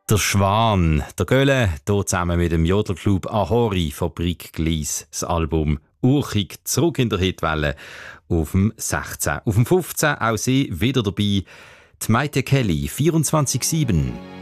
Der Schwan, der Gölle, hier zusammen mit dem Jodelclub Ahori Fabrik Gleis, das Album «Urchig» zurück in der Hitwelle auf dem 16. Auf dem 15 auch sie wieder dabei, die Maite Kelly, 24/7.